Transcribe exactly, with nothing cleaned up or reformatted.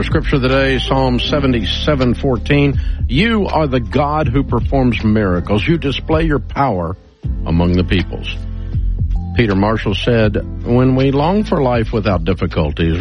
Our scripture of the day, Psalm seventy-seven fourteen. You are the God who performs miracles. You display your power among the peoples. Peter Marshall said, when we long for life without difficulties,